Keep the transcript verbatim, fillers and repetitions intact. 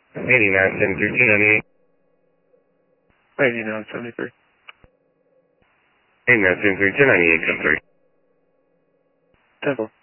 eighty-nine, ten, thirteen, ninety-eight. eighty-nine, seventy-three. eighty-nine, ten, thirteen, ninety-eight, ten, three. ten four.